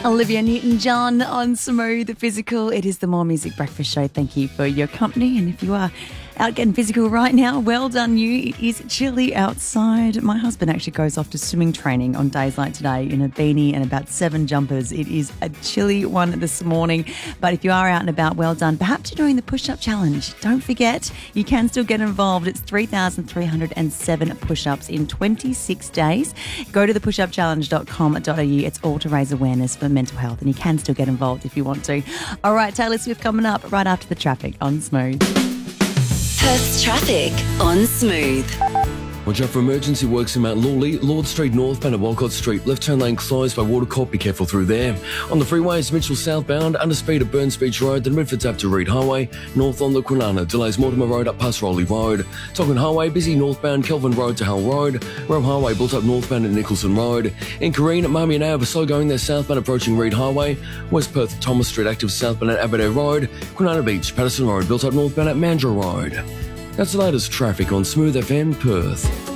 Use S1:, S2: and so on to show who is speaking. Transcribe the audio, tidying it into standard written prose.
S1: Olivia Newton-John on Smooth Physical. It is the More Music Breakfast Show. Thank you for your company. And if you are out getting physical right now, well done you. It is chilly outside. My husband actually goes off to swimming training on days like today in a beanie and about 7 jumpers. It is a chilly one this morning. But if you are out and about, well done. Perhaps you're doing the push-up challenge. Don't forget, you can still get involved. It's 3,307 push-ups in 26 days. Go to thepushupchallenge.com.au. It's all to raise awareness for mental health, and you can still get involved if you want to. All right, Taylor Swift coming up right after the traffic on Smooth.
S2: Perth's traffic on Smooth.
S3: Watch out for emergency works in Mount Lawley, Lord Street northbound at Walcott Street. Left turn lane closed by Watercorp. Be careful through there. On the freeways, Mitchell southbound, under speed at Burns Beach Road, then Redford's up to Reed Highway. North on the Kwinana, delays Mortimer Road up past Rowley Road. Tongan Highway, busy northbound, Kelvin Road to Hull Road. Rome Highway built up northbound at Nicholson Road. In Careen, Marmion Ave, slow going there southbound approaching Reed Highway. West Perth, Thomas Street active southbound at Aberdare Road. Kwinana Beach, Patterson Road built up northbound at Mandurah Road. That's the latest traffic on Smooth FM Perth.